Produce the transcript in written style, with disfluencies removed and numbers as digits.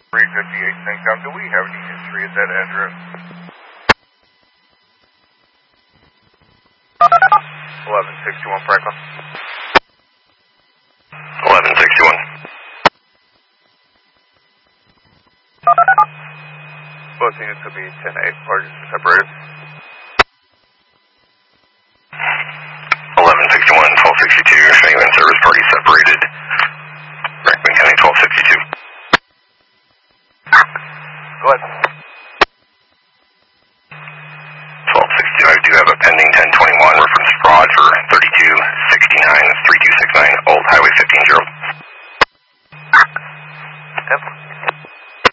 358 Syncom. Do we have any history at that address? 1161 Franklin. 1161. Both units will be 10-8, parties are separated. 1161, 1262, Shawinigan service party separated. Franklin County 1262. Go ahead. 1262, I do have a pending 1021 reference fraud for 3269, 3269, Old Highway 15-0. Yep.